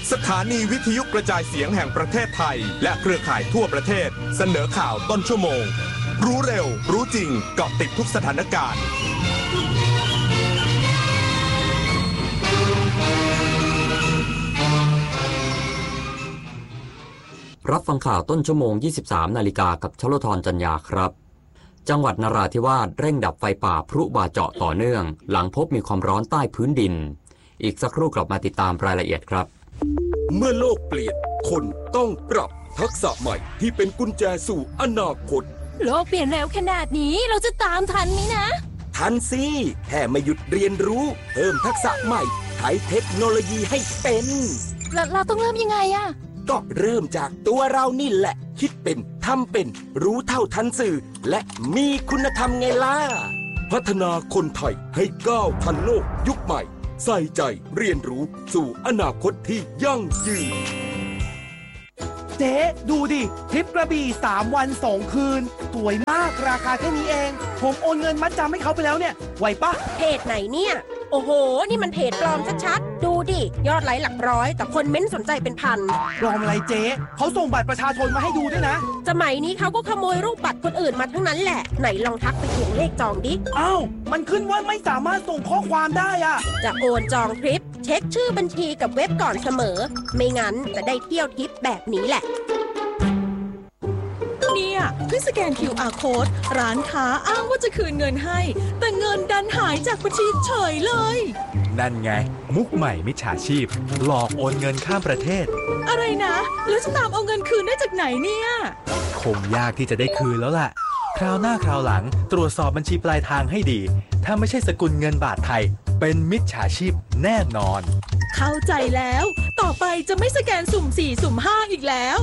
สถานีวิทยุกระจายเสียงแห่งประเทศไทยและเครือข่ายทั่วประเทศเสนอข่าวต้นชั่วโมงรู้เร็วรู้จริงเกาะติดทุกสถานการณ์รับฟังข่าวต้นชั่วโมง 23 นาฬิกากับชลธรจัญญาครับจังหวัดนราธิวาสเร่งดับไฟป่าพลุบาเจาะต่อเนื่องหลังพบมีความร้อนใต้พื้นดินอีกสักครู่กลับมาติดตามรายละเอียดครับเมื่อโลกเปลี่ยนคนต้องปรับทักษะใหม่ที่เป็นกุญแจสู่อนาคตโลกเปลี่ยนเร็วขนาดนี้เราจะตามทันไหมนะทันสิแค่ไม่หยุดเรียนรู้เพิ่มทักษะใหม่ใช้เทคโนโลยีให้เป็นเราต้องเริ่มยังไงอะก็เริ่มจากตัวเรานี่แหละคิดเป็นทำเป็นรู้เท่าทันสื่อและมีคุณธรรมไงล่ะพัฒนาคนไทยให้ก้าวทันโลกยุคใหม่ใส่ใจเรียนรู้สู่อนาคตที่ยั่งยืนเจ๊ดูดิทริปกระบี่3 วัน 2 คืนสวยมากราคาแค่นี้เองผมโอนเงินมัดจำให้เขาไปแล้วเนี่ยไหวปะเพจไหนเนี่ยโอ้โหนี่มันเพจปลอมชัดๆดูดิยอดไลค์หลักร้อยแต่คนเม้นสนใจเป็นพันปลอมอะไรเจ๊เขาส่งบัตรประชาชนมาให้ดูด้วยนะสมัยนี้เขาก็ขโมยรูปบัตรคนอื่นมาทั้งนั้นแหละไหนลองทักไปเขียนเลขจองดิอ้าวมันขึ้นว่าไม่สามารถส่งข้อความได้อะจะโอนจองทริปเช็คชื่อบัญชีกับเว็บก่อนเสมอไม่งั้นจะได้เที่ยวทริปแบบนี้แหละเนี่ยเพิ่งสแกน QR Code ร้านค้าอ้างว่าจะคืนเงินให้แต่เงินดันหายจากบัญชีเฉยเลยนั่นไงมุกใหม่มิจฉาชีพหลอกโอนเงินข้ามประเทศอะไรนะแล้วจะตามเอาเงินคืนได้จากไหนเนี่ยคงยากที่จะได้คืนแล้วล่ะคราวหน้าคราวหลังตรวจสอบบัญชีปลายทางให้ดีถ้าไม่ใช่สกุลเงินบาทไทยเป็นมิจฉาชีพแน่นอนเข้าใจแล้วต่อไปจะไม่สแกนสุ่ม4สุ่ม5อีกแล้ว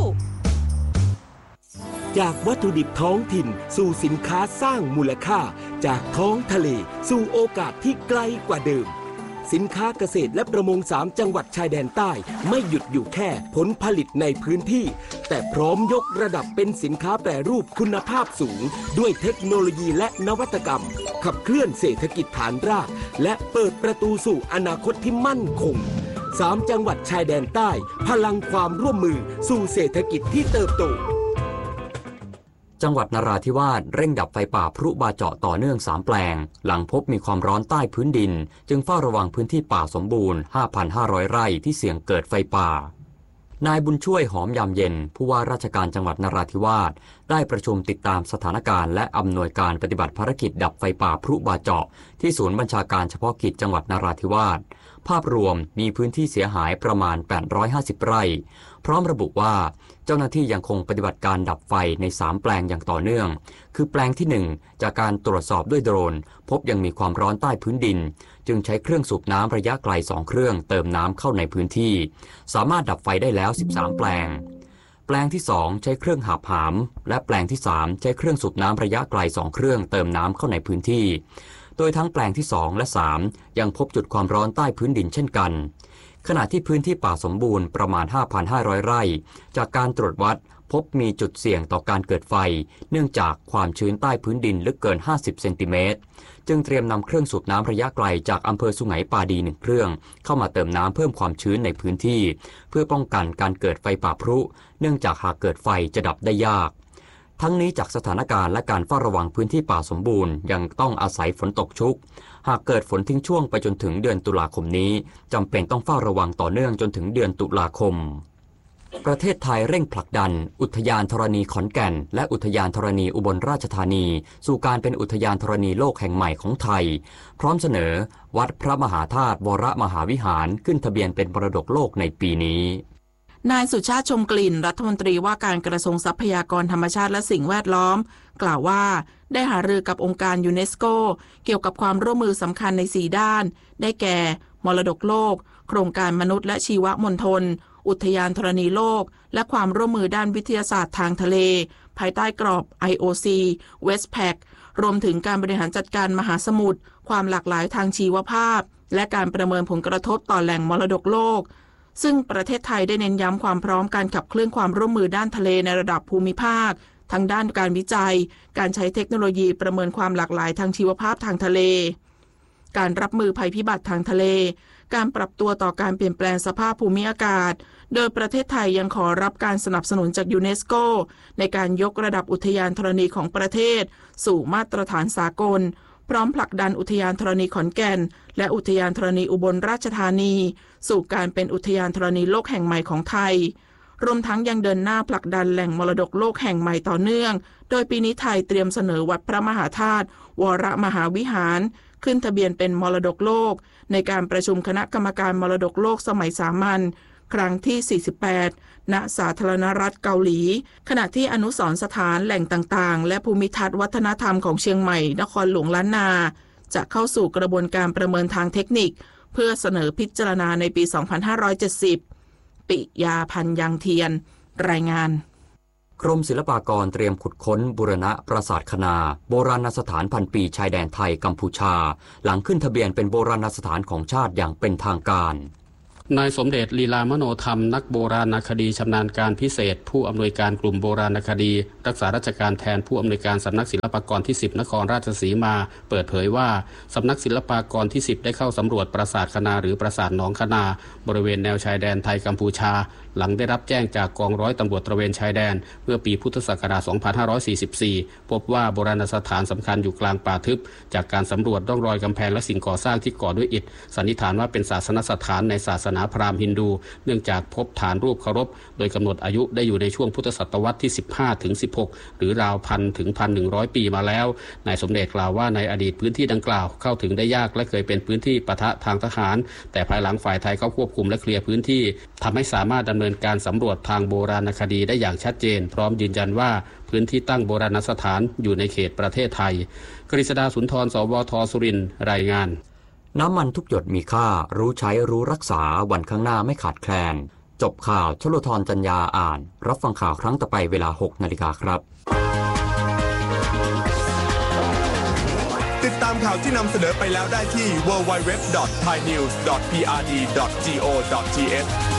จากวัตถุดิบท้องถิ่นสู่สินค้าสร้างมูลค่าจากท้องทะเลสู่โอกาสที่ไกลกว่าเดิมสินค้าเกษตรและประมง3 จังหวัดชายแดนใต้ไม่หยุดอยู่แค่ผลผลิตในพื้นที่แต่พร้อมยกระดับเป็นสินค้าแปรรูปคุณภาพสูงด้วยเทคโนโลยีและนวัตกรรมขับเคลื่อนเศรษฐกิจฐานรากและเปิดประตูสู่อนาคตที่มั่นคง3 จังหวัดชายแดนใต้พลังความร่วมมือสู่เศรษฐกิจที่เติบโตจังหวัดนราธิวาสเร่งดับไฟป่าพลุบาเจาะต่อเนื่อง3 แปลงหลังพบมีความร้อนใต้พื้นดินจึงเฝ้าระวังพื้นที่ป่าสมบูรณ์ 5,500 ไร่ที่เสี่ยงเกิดไฟป่านายบุญช่วยหอมยามเย็นผู้ว่าราชการจังหวัดนราธิวาสได้ประชุมติดตามสถานการณ์และอำนวยการปฏิบัติภารกิจดับไฟป่าพลุบาเจาะที่ศูนย์บัญชาการเฉพาะกิจจังหวัดนราธิวาสภาพรวมมีพื้นที่เสียหายประมาณ850 ไร่พร้อมระบุว่าเจ้าหน้าที่ยังคงปฏิบัติการดับไฟใน3 แปลงอย่างต่อเนื่องคือแปลงที่1จากการตรวจสอบด้วยโดรนพบยังมีความร้อนใต้พื้นดินจึงใช้เครื่องสูบน้ำระยะไกล2 เครื่องเติมน้ำเข้าในพื้นที่สามารถดับไฟได้แล้ว13 แปลงแปลงที่2ใช้เครื่องหับหามและแปลงที่3ใช้เครื่องสูบน้ำระยะไกล2 เครื่องเติมน้ำเข้าในพื้นที่โดยทั้งแปลงที่2และ3ยังพบจุดความร้อนใต้พื้นดินเช่นกันขณะที่พื้นที่ป่าสมบูรณ์ประมาณ 5,500 ไร่จากการตรวจวัดพบมีจุดเสี่ยงต่อการเกิดไฟเนื่องจากความชื้นใต้พื้นดินลึกเกิน50 เซนติเมตรจึงเตรียมนำเครื่องสูบน้ำระยะไกลจากอำเภอสุไหงปาดี1 เครื่องเข้ามาเติมน้ำเพิ่มความชื้นในพื้นที่เพื่อป้องกันการเกิดไฟป่าพลุเนื่องจากหากเกิดไฟจะดับได้ยากทั้งนี้จากสถานการณ์และการเฝ้าระวังพื้นที่ป่าสมบูรณ์ยังต้องอาศัยฝนตกชุกหากเกิดฝนทิ้งช่วงไปจนถึงเดือนตุลาคมนี้จำเป็นต้องเฝ้าระวังต่อเนื่องจนถึงเดือนตุลาคมประเทศไทยเร่งผลักดันอุทยานธรณีขอนแก่นและอุทยานธรณีอุบลราชธานีสู่การเป็นอุทยานธรณีโลกแห่งใหม่ของไทยพร้อมเสนอวัดพระมหาธาตุวรมหาวิหารขึ้นทะเบียนเป็นมรดกโลกในปีนี้นายสุชาติชมกลิ่นรัฐมนตรีว่าการกระทรวงทรัพยากรธรรมชาติและสิ่งแวดล้อมกล่าวว่าได้หารือกับองค์การยูเนสโกเกี่ยวกับความร่วมมือสำคัญใน4 ด้านได้แก่มรดกโลกโครงการมนุษย์และชีวมณฑลอุทยานธรณีโลกและความร่วมมือด้านวิทยาศาสตร์ทางทะเลภายใต้กรอบ IOC Westpac รวมถึงการบริหารจัดการมหาสมุทรความหลากหลายทางชีวภาพและการประเมินผลกระทบต่อแหล่งมรดกโลกซึ่งประเทศไทยได้เน้นย้ำความพร้อมการขับเคลื่อนความร่วมมือด้านทะเลในระดับภูมิภาคทั้งด้านการวิจัยการใช้เทคโนโลยีประเมินความหลากหลายทางชีวภาพทางทะเลการรับมือภัยพิบัติทางทะเลการปรับตัวต่อการเปลี่ยนแปลงสภาพภูมิอากาศโดยประเทศไทยยังขอรับการสนับสนุนจากยูเนสโกในการยกระดับอุทยานธรณีของประเทศสู่มาตรฐานสากลพร้อมผลักดันอุทยานธรณีขอนแก่นและอุทยานธรณีอุบลราชธานีสู่การเป็นอุทยานธรณีโลกแห่งใหม่ของไทยรวมทั้งยังเดินหน้าผลักดันแหล่งมรดกโลกแห่งใหม่ต่อเนื่องโดยปีนี้ไทยเตรียมเสนอวัดพระมหาธาตุวรมหาวิหารขึ้นทะเบียนเป็นมรดกโลกในการประชุมคณะกรรมการมรดกโลกสมัยสามัญครั้งที่ 48 ณ สาธารณรัฐเกาหลีขณะที่อนุสรณ์สถานแหล่งต่างๆและภูมิทัศน์วัฒนธรรมของเชียงใหม่นครหลวงล้านนาจะเข้าสู่กระบวนการประเมินทางเทคนิคเพื่อเสนอพิจารณาในปี 2570 ปิยาพันธ์ยังเทียนรายงานกรมศิลปากรเตรียมขุดค้นบูรณะปราสาทคณาโบราณสถานพันปีชายแดนไทยกัมพูชาหลังขึ้นทะเบียนเป็นโบราณสถานของชาติอย่างเป็นทางการนายสมเด็จลีลามโนธรรมนักโบราณคดีชำนาญการพิเศษผู้อำนวยการกลุ่มโบราณคดีรักษาราชการแทนผู้อำนวยการสำนักศิลปากรที่10นครราชสีมาเปิดเผยว่าสำนักศิลปากรที่10ได้เข้าสำรวจปราสาทคณาหรือปราสาทหนองคณาบริเวณแนวชายแดนไทยกัมพูชาหลังได้รับแจ้งจากกองร้อยตำรวจตระเวนชายแดนเมื่อปีพุทธศักราช 2544 พบว่าโบราณสถานสำคัญอยู่กลางป่าทึบจากการสำรวจร่องรอยกำแพงและสิ่งก่อสร้างที่ก่อด้วยอิฐสันนิษฐานว่าเป็นศาสนสถานในศาสนาพราหมณ์ฮินดูเนื่องจากพบฐานรูปเคารพโดยกำหนดอายุได้อยู่ในช่วงพุทธศตวรรษที่ 15 ถึง 16 หรือราว 1,000 ถึง 1,100 ปีมาแล้วนายสมเด็จกล่าวว่าในอดีตพื้นที่ดังกล่าวเข้าถึงได้ยากและเคยเป็นพื้นที่ปะทะทางทหารแต่ภายหลังฝ่ายไทยเข้าควบคุมและเคลียร์พื้นที่ทำให้สามารถดำเนินการสำรวจทางโบราณคดีได้อย่างชัดเจนพร้อมยืนยันว่าพื้นที่ตั้งโบราณสถานอยู่ในเขตประเทศไทยกฤษดาสุนทรสวทสุรินทร์รายงานน้ำมันทุกหยดมีค่ารู้ใช้รู้รักษาวันข้างหน้าไม่ขาดแคลนจบข่าวชโลธรจัญญาอ่านรับฟังข่าวครั้งต่อไปเวลา 6 นาฬิกาครับติดตามข่าวที่นำเสนอไปแล้วได้ที่ www.thainews.prd.go.th